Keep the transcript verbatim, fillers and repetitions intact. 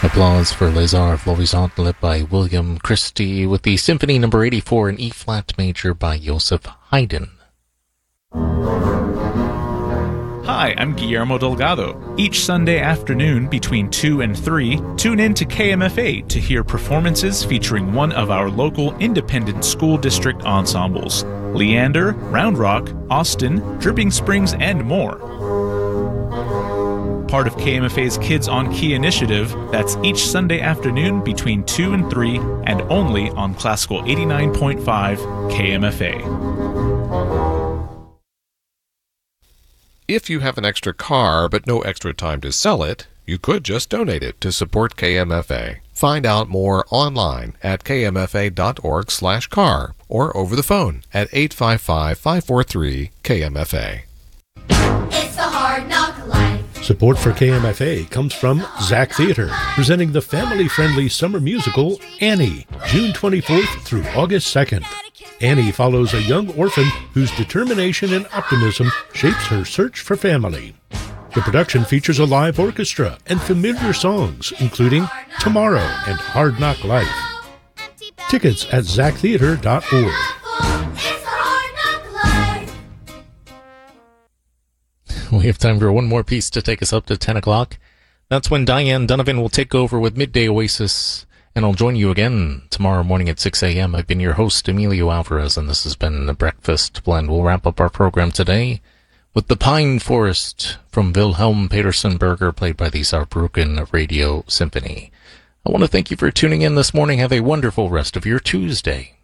Applause for Les Arts Florissant, led by William Christie, with the Symphony Number eighty-four in E-flat major by Joseph Haydn. Hi, I'm Guillermo Delgado. Each Sunday afternoon between two and three, tune in to K M F A to hear performances featuring one of our local independent school district ensembles: Leander, Round Rock, Austin, Dripping Springs, and more. Part of K M F A's Kids on Key initiative, that's each Sunday afternoon between two and three, and only on Classical eighty-nine point five K M F A. If you have an extra car but no extra time to sell it, you could just donate it to support K M F A. Find out more online at k m f a dot org slash car or over the phone at eight five five, five four three, K M F A. It's the Hard Knock Life. Support for K M F A comes from Zach Theater, presenting the family-friendly summer musical Annie, June twenty-fourth through August second. Annie follows a young orphan whose determination and optimism shapes her search for family. The production features a live orchestra and familiar songs, including Tomorrow and Hard Knock Life. Tickets at zach theater dot org. We have time for one more piece to take us up to ten o'clock. That's when Diane Donovan will take over with Midday Oasis, and I'll join you again tomorrow morning at six a.m. I've been your host, Emilio Alvarez, and this has been the Breakfast Blend. We'll wrap up our program today with The Pine Forest from Wilhelm Petersen Berger, played by the Saarbrücken Radio Symphony. I want to thank you for tuning in this morning. Have a wonderful rest of your Tuesday.